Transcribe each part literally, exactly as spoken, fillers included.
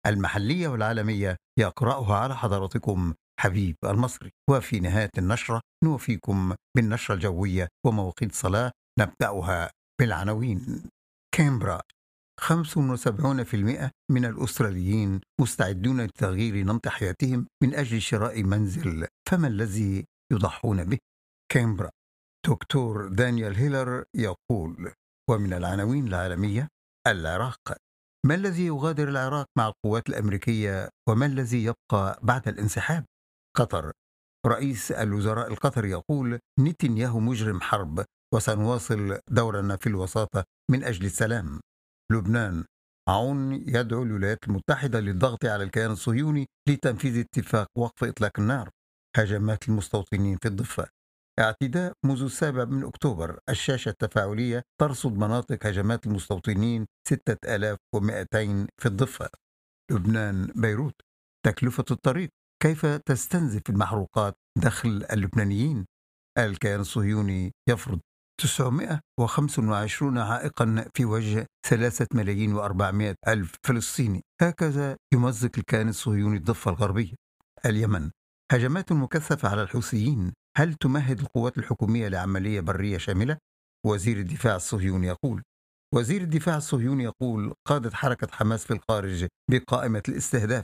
المحلية والعالمية يقرأها على حضراتكم حبيب المصري. وفي نهاية النشرة نوفيكم بالنشرة الجوية ومواقيت صلاة، نبدأها بالعناوين. كامبرا: خمسة وسبعين بالمئة من الأستراليين مستعدون لتغيير نمط حياتهم من أجل شراء منزل، فما الذي يضحون به؟ كامبرا: دكتور دانيال هيلر يقول. ومن العناوين العالمية: العراق: ما الذي يغادر العراق مع القوات الأمريكية وما الذي يبقى بعد الانسحاب؟ قطر: رئيس الوزراء القطري يقول: نتنياهو مجرم حرب وسنواصل دورنا في الوساطة من أجل السلام. لبنان: عون يدعو الولايات المتحدة للضغط على الكيان الصهيوني لتنفيذ اتفاق وقف إطلاق النار. هجمات المستوطنين في الضفة: اعتداء منذ السابع من أكتوبر، الشاشة التفاعلية ترصد مناطق هجمات المستوطنين ستة آلاف ومئتين في الضفة. لبنان: بيروت: تكلفة الطريق، كيف تستنزف المحروقات دخل اللبنانيين؟ الكيان الصهيوني يفرض تسعمئة وخمسة وعشرين عائقا في وجه ثلاثة ملايين وأربعمائة ألف فلسطيني، هكذا يمزق الكيان الصهيوني الضفة الغربية. اليمن: هجمات مكثفة على الحوثيين، هل تمهد القوات الحكومية لعملية برية شاملة؟ وزير الدفاع الصهيوني يقول. وزير الدفاع الصهيوني يقول: قادت حركة حماس في الخارج بقائمة الاستهداف.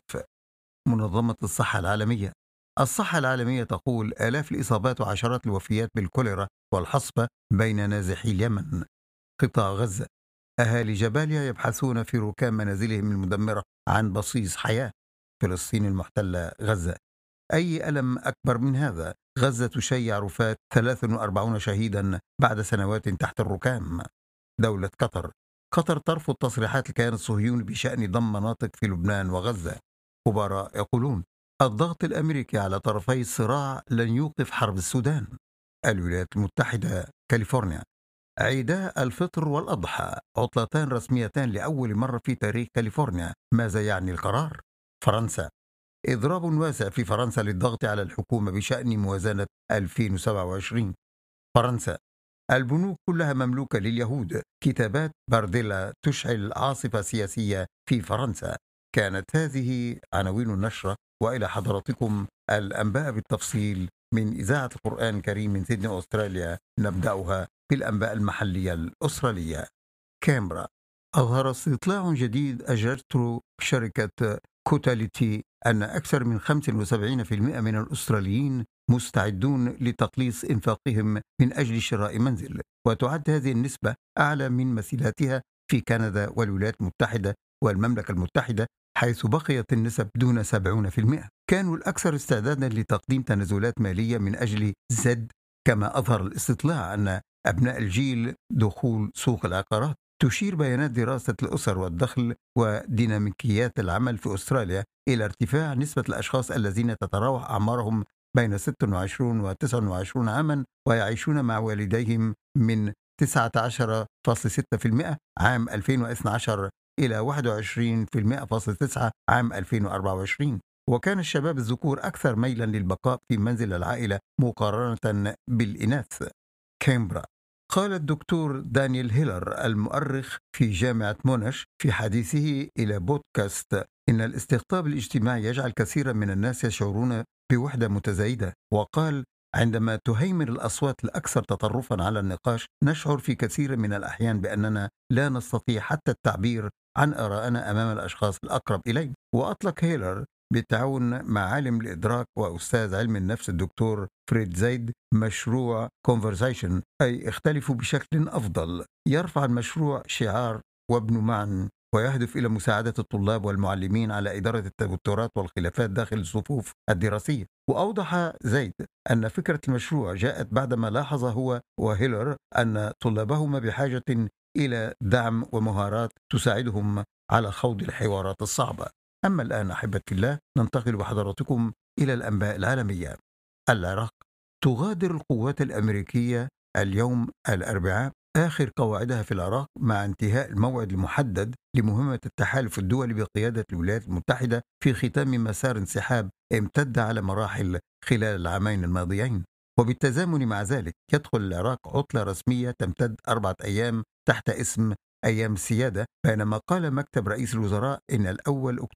منظمة الصحة العالمية: الصحة العالمية تقول آلاف الإصابات وعشرات الوفيات بالكوليرا والحصبة بين نازحي اليمن. قطاع غزة: أهالي جباليا يبحثون في ركام منازلهم المدمرة عن بصيص حياة. فلسطين المحتلة: غزة: أي ألم أكبر من هذا؟ غزة تشيع رفات ثلاثة وأربعين شهيدا بعد سنوات تحت الركام. دولة قطر: قطر ترفض تصريحات الكيان الصهيوني بشأن ضم مناطق في لبنان وغزة. خبراء يقولون: الضغط الأمريكي على طرفي الصراع لن يوقف حرب السودان. الولايات المتحدة: كاليفورنيا: عيدا الفطر والأضحى عطلتان رسميتان لأول مرة في تاريخ كاليفورنيا، ماذا يعني القرار؟ فرنسا: إضراب واسع في فرنسا للضغط على الحكومة بشأن موازنة ألفين وسبعة وعشرين. فرنسا: البنوك كلها مملوكة لليهود، كتابات بارديلا تشعل عاصفة سياسية في فرنسا. كانت هذه عناوين النشرة، وإلى حضراتكم الأنباء بالتفصيل من إذاعة القرآن الكريم من سيدني أستراليا. نبدأها بالأنباء المحلية الأسترالية. كامبرا: أظهر استطلاع جديد أجرته شركة كوتاليتي أن أكثر من خمسة وسبعين بالمئة من الأستراليين مستعدون لتقليص إنفاقهم من أجل شراء منزل، وتعد هذه النسبة أعلى من مثيلاتها في كندا والولايات المتحدة والمملكة المتحدة، حيث بقيت النسب دون سبعين بالمئة. كانوا الأكثر استعدادا لتقديم تنازلات مالية من أجل زد. كما أظهر الاستطلاع أن أبناء الجيل دخول سوق العقارات. تشير بيانات دراسة الأسر والدخل وديناميكيات العمل في أستراليا إلى ارتفاع نسبة الأشخاص الذين تتراوح أعمارهم بين ستة وعشرين و تسعة وعشرين عاما ويعيشون مع والديهم من تسعة عشر فاصلة ستة بالمئة عام ألفين واثني عشر إلى واحد وعشرين فاصلة تسعة بالمئة عام ألفين وأربعة وعشرين. وكان الشباب الذكور أكثر ميلا للبقاء في منزل العائلة مقارنة بالإناث. كامبرا: قال الدكتور دانيال هيلر المؤرخ في جامعة موناش في حديثه إلى بودكاست إن الاستقطاب الاجتماعي يجعل كثيرا من الناس يشعرون بوحدة متزايدة، وقال: عندما تهيمن الأصوات الأكثر تطرفا على النقاش نشعر في كثير من الأحيان بأننا لا نستطيع حتى التعبير عن آرائنا أمام الأشخاص الأقرب إلينا. وأطلق هيلر بالتعاون مع عالم الإدراك وأستاذ علم النفس الدكتور فريد زايد مشروع Conversation، أي اختلفوا بشكل أفضل. يرفع المشروع شعار وابنوا معا، ويهدف إلى مساعدة الطلاب والمعلمين على إدارة التوترات والخلافات داخل الصفوف الدراسية. وأوضح زايد أن فكرة المشروع جاءت بعدما لاحظ هو وهيلر أن طلابهما بحاجة إلى دعم ومهارات تساعدهم على خوض الحوارات الصعبة. أما الآن أحبتي الله، ننتقل بحضراتكم إلى الأنباء العالمية. العراق: تغادر القوات الأمريكية اليوم الأربعاء آخر قواعدها في العراق مع انتهاء الموعد المحدد لمهمة التحالف الدولي بقيادة الولايات المتحدة في ختام مسار انسحاب امتد على مراحل خلال العامين الماضيين. وبالتزامن مع ذلك يدخل العراق عطلة رسمية تمتد أربعة أيام تحت اسم أيام السيادة، بينما قال مكتب رئيس الوزراء إن الأول